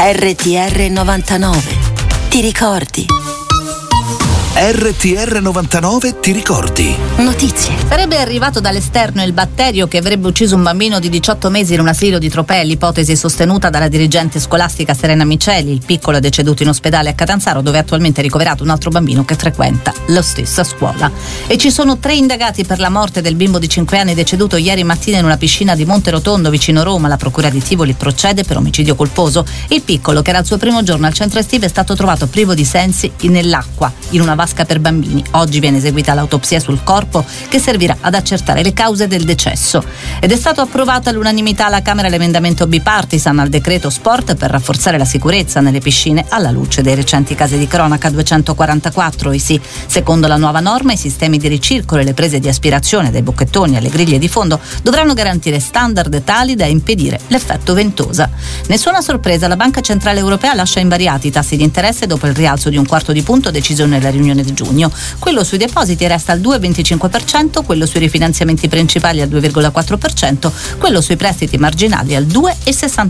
RTR 99. Ti ricordi? RTR 99 ti ricordi? Notizie. Sarebbe arrivato dall'esterno il batterio che avrebbe ucciso un bambino di 18 mesi in un asilo di Tropea, l'ipotesi sostenuta dalla dirigente scolastica Serena Miceli. Il piccolo è deceduto in ospedale a Catanzaro, dove è attualmente ricoverato un altro bambino che frequenta la stessa scuola. E ci sono 3 indagati per la morte del bimbo di 5 anni deceduto ieri mattina in una piscina di Monterotondo vicino Roma. La procura di Tivoli procede per omicidio colposo. Il piccolo, che era il suo primo giorno al centro estivo, è stato trovato privo di sensi nell'acqua in una vasca per bambini. Oggi viene eseguita l'autopsia sul corpo che servirà ad accertare le cause del decesso. Ed è stato approvato all'unanimità alla Camera l'emendamento bipartisan al decreto sport per rafforzare la sicurezza nelle piscine alla luce dei recenti casi di cronaca. 244 i sì. Secondo la nuova norma, i sistemi di ricircolo e le prese di aspirazione dai bocchettoni alle griglie di fondo dovranno garantire standard tali da impedire l'effetto ventosa. Nessuna sorpresa, la Banca Centrale Europea lascia invariati i tassi di interesse dopo il rialzo di 1/4 punto deciso nella riunione di giugno. Quello sui depositi resta al 2,25%, quello sui rifinanziamenti principali al 2,4%, quello sui prestiti marginali al 2,60%.